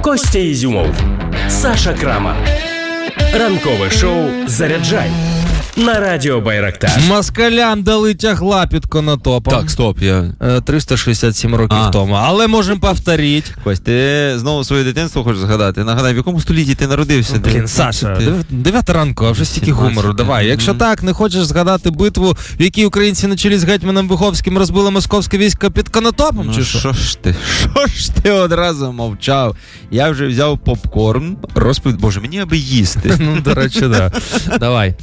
Костя Ізюмов, Саша Крамар. Ранкове шоу «Заряджай» на радіо Байрактар. Москалям дали тягла під Конотопом. Так, стоп, я... 367 років тому. Але можемо повторити. Кость, ти знову своє дитинство хочеш згадати? Нагадай, в якому столітті ти народився? Блін, Саша, 9 ранку, а вже стільки гумору. Давай, якщо так, не хочеш згадати битву, в якій українці на чолі з гетьманом Виховським розбили московське військо під Конотопом, Ну, чи що? що ж ти одразу мовчав? Я вже взяв попкорн, розповідь, боже, мені аби їсти. Ну, до речі, да. Давай.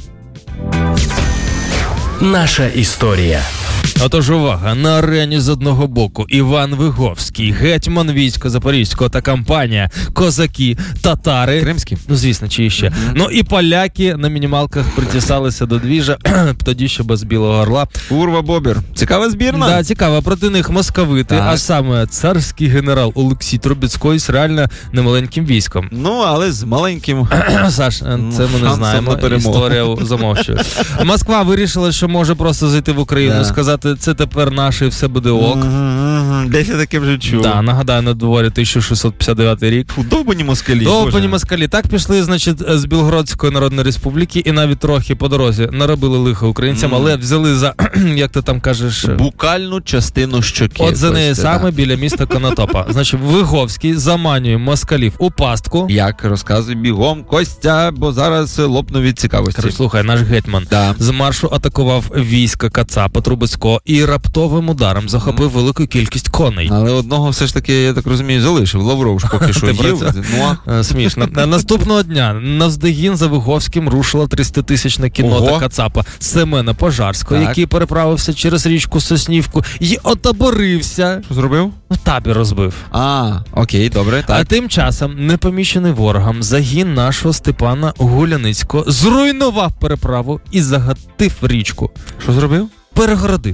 Наша історія. Отож, увага, на арені з одного боку Іван Виговський, гетьман війська Запорізького та компанія, козаки, татари. Кримські? Ну, звісно, чи ще. Ну і поляки на мінімалках притісалися до двіжа, тоді ще без Білого Орла. Урва Бобір. Цікава збірна? Да, цікаво. Проти них московити, так. а саме царський генерал Олексій Трубецький з реально немаленьким військом. Ну, але з маленьким... Саш, це ми не шансом знаємо. на перемогу. Історія замовчує. Москва вирішила, що може просто зайти в Україну, сказати, це тепер наше і все буде ок. Десь я таке вже чув. Да, нагадаю, на дворі 1659 рік. Довбані москалі. Довбані москалі. Так пішли, значить, з Білгородської Народної Республіки і навіть трохи по дорозі наробили лихо українцям, але взяли за, як ти там кажеш... Букальну частину щоки. От за неї саме біля міста Конотопа. Значить, Виговський заманює москалів у пастку. Як? Розказуй бігом, Костя, бо зараз лопну від цікавості. Короче, слухай, наш гетьман з маршу атакував війська Кацапа Трубецького і раптовим ударом захопив велику кількість коней. Але одного все ж таки, я так розумію, залишив. Лавров ж поки що їв. Смішно. Наступного дня навздогін за Виговським рушила 300-тисячна кіннота Кацапа Семена Пожарського, який переправився через річку Соснівку і отоборився. Що зробив? Табір розбив. Окей, добре, так. А тим часом, непомічений ворогом, загін нашого Степана Гуляницького зруйнував переправу і загатив річку. Що зробив? Перегородив.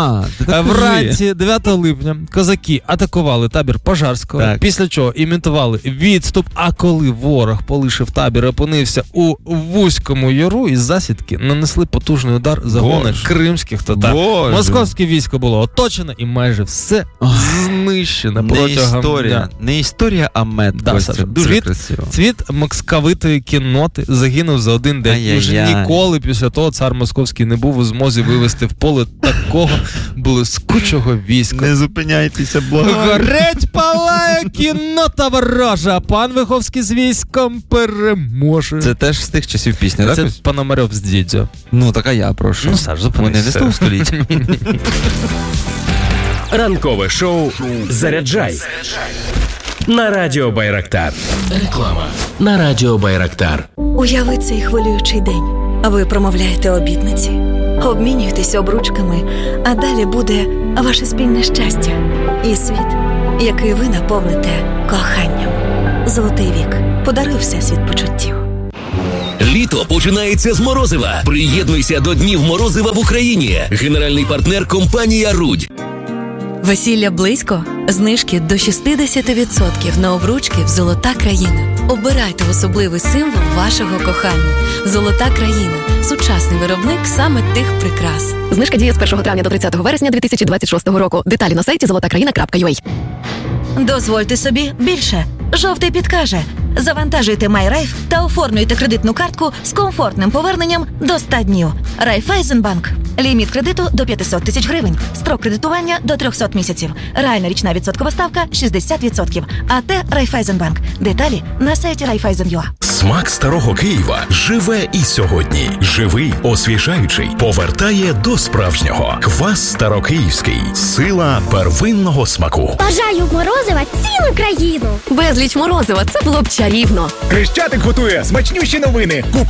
Вранці 9 липня козаки атакували табір Пожарського, після чого імітували відступ, а коли ворог полишив табір і опинився у Вузькому Яру, із засідки нанесли потужний удар загони кримських татар. Московське військо було оточено і майже все знищено протягом дня. Не історія, а мед. Дуже красиво. Цвіт московитої кінноти загинув за один день. І вже ніколи після того цар московський не був у змозі вивести в поле такого блискучого війська. Не зупиняйтеся, благаю. Горить палає кіннота ворожа, а пан Виховський з військом переможе. Це теж з тих часів пісня, так? Це Пономарьов з Дідзьо. Ну, така я прошу. Ну, Саш, зупинися. Вони не з того століття. Ранкове шоу «Заряджай» на радіо Байрактар. Реклама на радіо Байрактар. Уяви цей хвилюючий день. Ви промовляєте обітниці, обмінюєтеся обручками, а далі буде ваше спільне щастя і світ, який ви наповните коханням. Золотий вік. Подаруй всесвіт почуттів. Літо починається з морозива. Приєднуйся до Днів морозива в Україні. Генеральний партнер – компанія «Рудь». Весілля близько? Знижки до 60% на обручки в «Золота країна». Обирайте особливий символ вашого кохання. «Золота країна» – сучасний виробник саме тих прикрас. Знижка діє з 1 травня до 30 вересня 2026 року. Деталі на сайті zolotakraina.ua. Дозвольте собі більше. Жовтий підкаже. Завантажуйте MyRaife та оформлюйте кредитну картку з комфортним поверненням до 100 днів. Райфайзенбанк. Ліміт кредиту до 500 тисяч гривень. Строк кредитування до 300 місяців. Реальна річна відсоткова ставка 60%. АТ Райфайзенбанк. Деталі на сайті Raiffeisen.ua. Смак старого Києва живе і сьогодні. Живий, освіжаючий, повертає до справжнього. Квас Старокиївський. Сила первинного смаку. Бажаю морозива цілу країну. Безліч морозива, це було б чарівно. Хрещатик готує смачнющі новини.